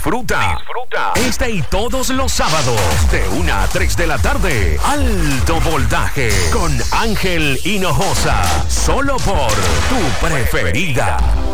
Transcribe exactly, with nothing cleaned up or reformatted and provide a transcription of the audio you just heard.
Disfruta. Disfruta. Este y todos los sábados, de una a tres de la tarde, Alto Voltaje, con Ángel Hinojosa, solo por Tu Preferida.